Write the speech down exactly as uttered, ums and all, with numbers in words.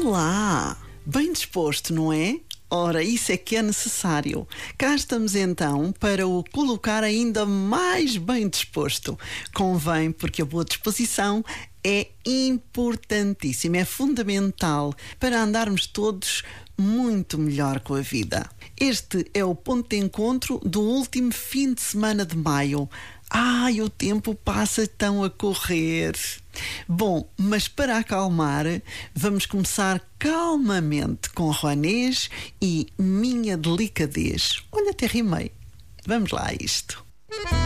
Olá! Bem disposto, não é? Ora, isso é que é necessário. Cá estamos então para o colocar ainda mais bem disposto. Convém, porque a boa disposição é importantíssima, é fundamental para andarmos todos muito melhor com a vida. Este é o ponto de encontro do último fim de semana de maio. Ai, o tempo passa tão a correr. Bom, mas para acalmar, vamos começar calmamente com Rouanês e Minha Delicadez. Olha, até rimei. Vamos lá a isto.